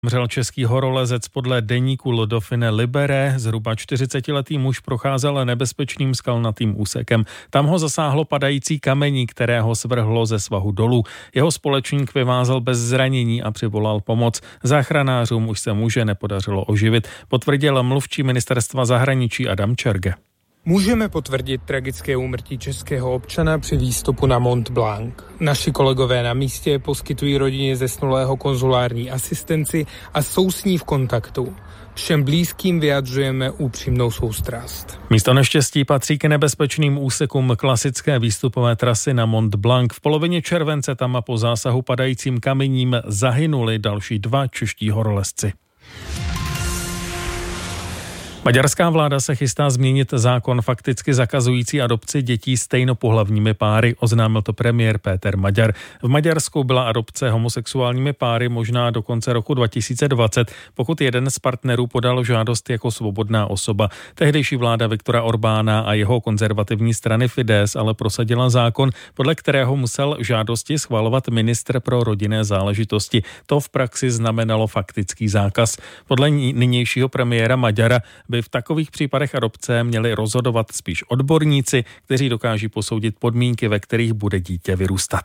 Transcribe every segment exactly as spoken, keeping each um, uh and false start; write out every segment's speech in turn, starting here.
Zemřel český horolezec podle deníku Le Dauphine Libéré. Zhruba čtyřicetiletý muž procházel nebezpečným skalnatým úsekem. Tam ho zasáhlo padající kamení, které ho svrhlo ze svahu dolů. Jeho společník vyvázal bez zranění a přivolal pomoc. Záchranářům už se muže nepodařilo oživit, potvrdil mluvčí ministerstva zahraničí Adam Čerge. Můžeme potvrdit tragické úmrtí českého občana při výstupu na Mont Blanc. Naši kolegové na místě poskytují rodině zesnulého konzulární asistenci a jsou s ní v kontaktu. Všem blízkým vyjadřujeme upřímnou soustrast. Místo neštěstí patří k nebezpečným úsekům klasické výstupové trasy na Mont Blanc. V polovině července tam a po zásahu padajícím kamením zahynuli další dva čeští horolezci. Maďarská vláda se chystá změnit zákon fakticky zakazující adopci dětí stejnopohlavními páry, oznámil to premiér Péter Maďar. V Maďarsku byla adopce homosexuálními páry možná do konce roku dva tisíce dvacet, pokud jeden z partnerů podal žádost jako svobodná osoba. Tehdejší vláda Viktora Orbána a jeho konzervativní strany Fidesz ale prosadila zákon, podle kterého musel žádosti schvalovat ministr pro rodinné záležitosti. To v praxi znamenalo faktický zákaz. Podle nynějšího premiéra Maďara by v takových případech adopce měli rozhodovat spíš odborníci, kteří dokáží posoudit podmínky, ve kterých bude dítě vyrůstat.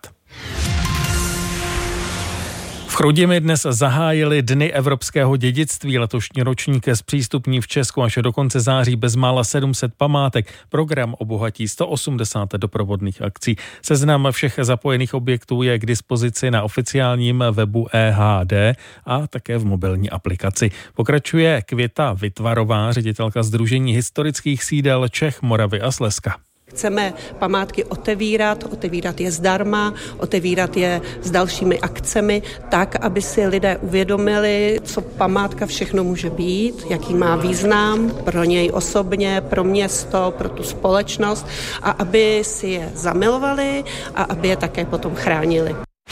V Chrudimi dnes zahájili Dny evropského dědictví. Letošní ročník zpřístupní v Česku až do konce září bezmála sedm set památek. Program obohatí sto osmdesát doprovodných akcí. Seznam všech zapojených objektů je k dispozici na oficiálním webu E H D a také v mobilní aplikaci. Pokračuje Květa Vytvarová, ředitelka Sdružení historických sídel Čech, Moravy a Slezska. Chceme památky otevírat, otevírat je zdarma, otevírat je s dalšími akcemi, tak, aby si lidé uvědomili, co památka všechno může být, jaký má význam pro něj osobně, pro město, pro tu společnost a aby si je zamilovali a aby je také potom chránili.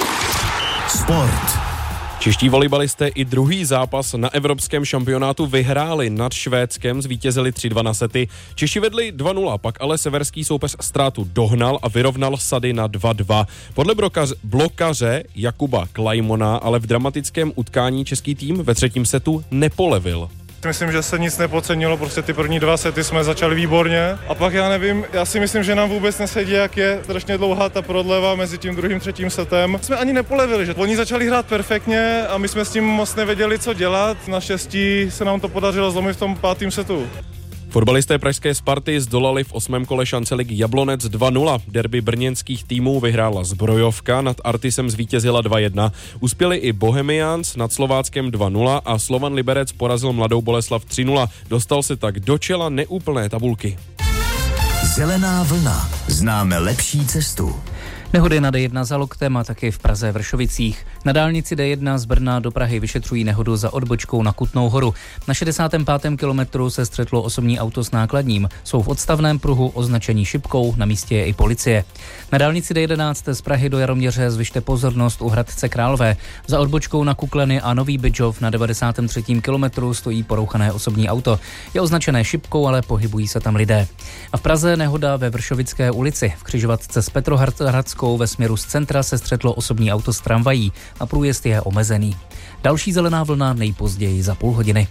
Sport. Čeští volejbalisté i druhý zápas na evropském šampionátu vyhráli nad Švédskem, zvítězili tři dva na sety. Češi vedli dva nula, pak ale severský soupeř ztrátu dohnal a vyrovnal sady na dva dva. Podle blokaře, blokaře Jakuba Klajmona ale v dramatickém utkání český tým ve třetím setu nepolevil. Myslím, že se nic nepodcenilo, prostě ty první dva sety jsme začali výborně a pak já nevím, já si myslím, že nám vůbec nesedí, jak je strašně dlouhá ta prodleva mezi tím druhým třetím setem. Jsme ani nepolevili, že oni začali hrát perfektně a my jsme s tím moc nevěděli, co dělat. Naštěstí se nám to podařilo zlomit v tom pátém setu. Fotbalisté pražské Sparty zdolali v osmém kole šance ligy Jablonec dva nula. Derby brněnských týmů vyhrála Zbrojovka, nad Artisem zvítězila dva jedna. Uspěli i Bohemians, nad Slováckem dva nula a Slovan Liberec porazil Mladou Boleslav tři nula. Dostal se tak do čela neúplné tabulky. Zelená vlna. Známe lepší cestu. Nehody na D jedna za Loktem a taky v Praze Vršovicích. Na dálnici D jedna z Brna do Prahy vyšetřují nehodu za odbočkou na Kutnou Horu. Na šedesátém pátém kilometru se střetlo osobní auto s nákladním. Jsou v odstavném pruhu označení šipkou, na místě je i policie. Na dálnici D jedenáct z Prahy do Jaroměře zvyšte pozornost u Hradce Králové. Za odbočkou na Kukleny a Nový Bydžov na devadesátém třetím kilometru stojí porouchané osobní auto. Je označené šipkou, ale pohybují se tam lidé. A v Praze nehoda ve Vršovické ulici. V křižovatce s Petrohradskou ve směru z centra se střetlo osobní auto s tramvají a průjezd je omezený. Další zelená vlna nejpozději za půl hodiny.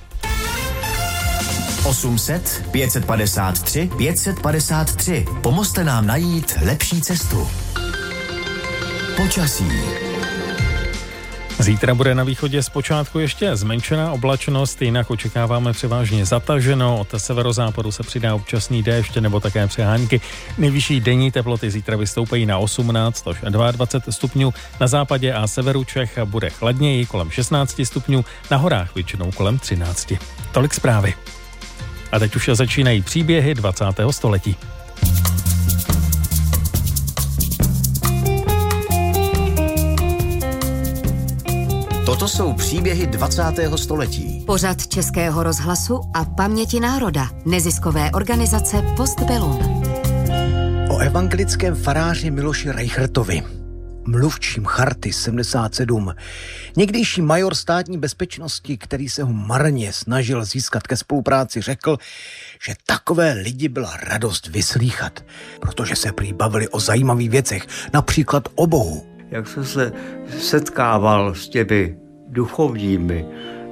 osm set, pět set padesát tři, pět set padesát tři. Pomozte nám najít lepší cestu. Počasí. Zítra bude na východě zpočátku ještě zmenšená oblačnost, jinak očekáváme převážně zataženo. Od severozápadu se přidá občasný déšť nebo také přehánky. Nejvyšší denní teploty zítra vystoupají na osmnáct až dvacet dva stupňů. Na západě a severu Čech bude chladněji kolem šestnáct stupňů, na horách většinou kolem třináct. Tolik zprávy. A teď už začínají příběhy dvacátého století. Toto jsou příběhy dvacátého století. Pořad Českého rozhlasu a Paměti národa, neziskové organizace Post Bellum. O evangelickém faráři Miloši Reichertovi, mluvčím Charty sedmdesát sedm, někdejší major státní bezpečnosti, který se ho marně snažil získat ke spolupráci, řekl, že takové lidi byla radost vyslýchat, protože se prý bavili o zajímavých věcech, například o Bohu. Jak jsem se setkával s těmi duchovními,